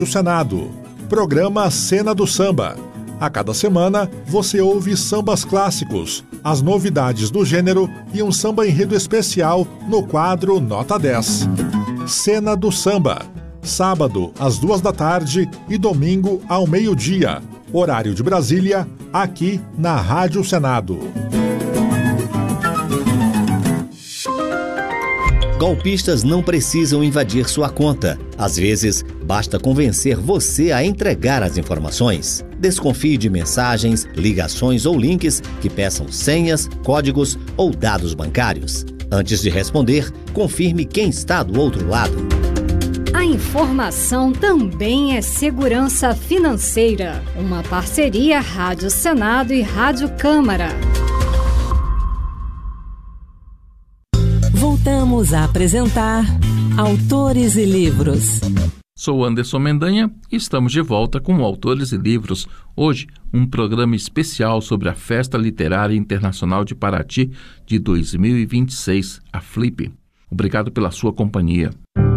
do Senado, programa Cena do Samba. A cada semana, você ouve sambas clássicos, as novidades do gênero e um samba enredo especial no quadro Nota 10. Cena do Samba, sábado às 14h e domingo ao meio-dia, horário de Brasília, aqui na Rádio Senado. Golpistas não precisam invadir sua conta. Às vezes, basta convencer você a entregar as informações. Desconfie de mensagens, ligações ou links que peçam senhas, códigos ou dados bancários. Antes de responder, confirme quem está do outro lado. A informação também é segurança financeira. Uma parceria Rádio Senado e Rádio Câmara. Voltamos a apresentar Autores e Livros. Sou Anderson Mendanha e estamos de volta com Autores e Livros. Hoje, um programa especial sobre a Festa Literária Internacional de Paraty de 2026, a FLIP. Obrigado pela sua companhia.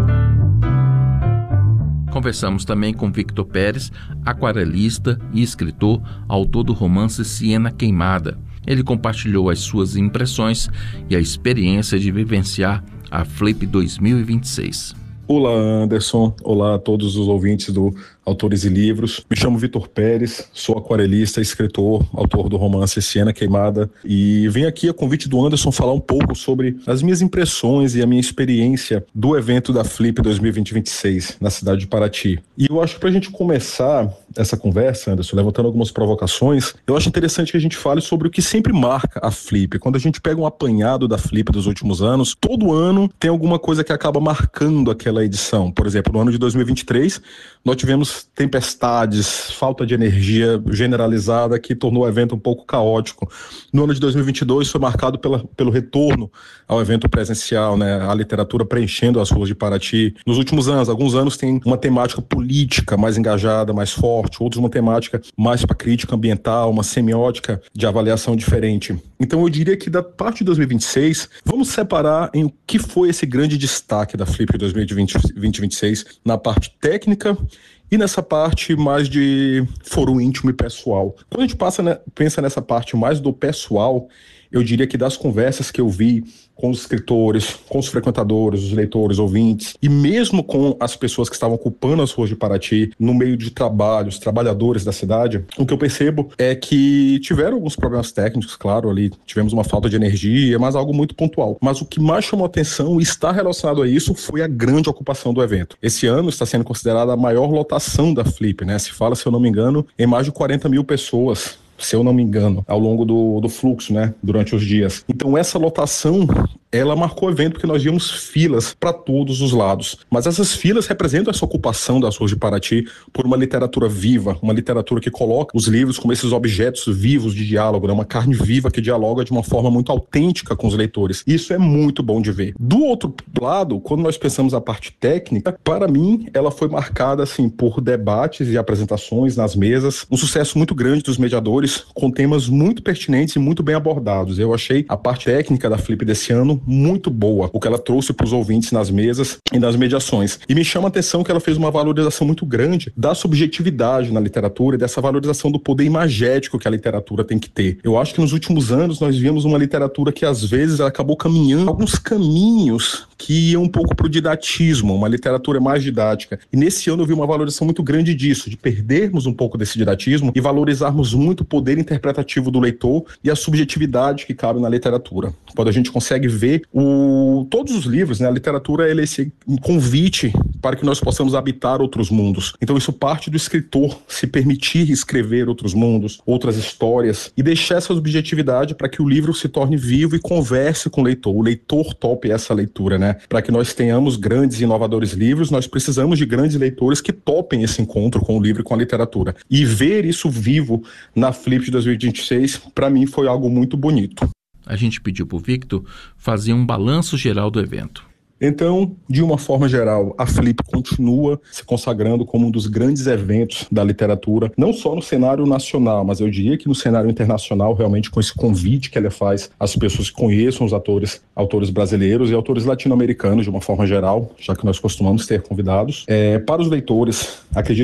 Conversamos também com Victor Pérez, aquarelista e escritor, autor do romance Siena Queimada. Ele compartilhou as suas impressões e a experiência de vivenciar a FLIP 2026. Olá, Anderson. Olá a todos os ouvintes do Autores e Livros. Me chamo Victor Pérez, sou aquarelista, escritor, autor do romance Siena Queimada e venho aqui a convite do Anderson falar um pouco sobre as minhas impressões e a minha experiência do evento da FLIP 2026 na cidade de Paraty. E eu acho que para a gente começar essa conversa, Anderson, levantando algumas provocações, eu acho interessante que a gente fale sobre o que sempre marca a FLIP. Quando a gente pega um apanhado da FLIP dos últimos anos, todo ano tem alguma coisa que acaba marcando aquela edição. Por exemplo, no ano de 2023, nós tivemos tempestades, falta de energia generalizada que tornou o evento um pouco caótico. No ano de 2022 foi marcado pelo retorno ao evento presencial, né? A literatura preenchendo as ruas de Paraty. Nos últimos anos, alguns anos tem uma temática política mais engajada, mais forte, outros uma temática mais para crítica ambiental, uma semiótica de avaliação diferente. Então eu diria que da parte de 2026, vamos separar em o que foi esse grande destaque da FLIP 2026 na parte técnica e nessa parte mais de foro íntimo e pessoal. Quando a gente pensa nessa parte mais do pessoal, eu diria que das conversas que eu vi com os escritores, com os frequentadores, os leitores, ouvintes, e mesmo com as pessoas que estavam ocupando as ruas de Paraty, no meio de trabalho, os trabalhadores da cidade, o que eu percebo é que tiveram alguns problemas técnicos, claro, ali tivemos uma falta de energia, mas algo muito pontual. Mas o que mais chamou atenção e está relacionado a isso foi a grande ocupação do evento. Esse ano está sendo considerada a maior lotação da FLIP, né? Se fala, se eu não me engano, em mais de 40 mil pessoas, se eu não me engano, ao longo do fluxo, né, durante os dias. Então essa lotação, ela marcou o evento porque nós víamos filas para todos os lados. Mas essas filas representam essa ocupação das ruas de Paraty por uma literatura viva, uma literatura que coloca os livros como esses objetos vivos de diálogo, né? Uma carne viva que dialoga de uma forma muito autêntica com os leitores. Isso é muito bom de ver. Do outro lado, quando nós pensamos a parte técnica, para mim, ela foi marcada assim, por debates e apresentações nas mesas, um sucesso muito grande dos mediadores, com temas muito pertinentes e muito bem abordados. Eu achei a parte técnica da FLIP desse ano muito boa, o que ela trouxe para os ouvintes nas mesas e nas mediações. E me chama a atenção que ela fez uma valorização muito grande da subjetividade na literatura e dessa valorização do poder imagético que a literatura tem que ter. Eu acho que nos últimos anos nós vimos uma literatura que às vezes ela acabou caminhando alguns caminhos que iam um pouco para o didatismo, uma literatura mais didática. E nesse ano eu vi uma valorização muito grande disso, de perdermos um pouco desse didatismo e valorizarmos muito o poder interpretativo do leitor e a subjetividade que cabe na literatura. Quando a gente consegue ver todos os livros, né, a literatura é esse convite para que nós possamos habitar outros mundos. Então isso parte do escritor se permitir escrever outros mundos, outras histórias e deixar essa subjetividade para que o livro se torne vivo e converse com o leitor tope essa leitura, né? Para que nós tenhamos grandes e inovadores livros, nós precisamos de grandes leitores que topem esse encontro com o livro e com a literatura. E ver isso vivo na FLIP de 2026, para mim foi algo muito bonito. A gente pediu para o Victor fazer um balanço geral do evento. Então, de uma forma geral, a Flip continua se consagrando como um dos grandes eventos da literatura, não só no cenário nacional, mas eu diria que no cenário internacional, realmente com esse convite que ela faz às pessoas que conheçam os autores brasileiros e autores latino-americanos de uma forma geral, já que nós costumamos ter convidados. Para os leitores, acredito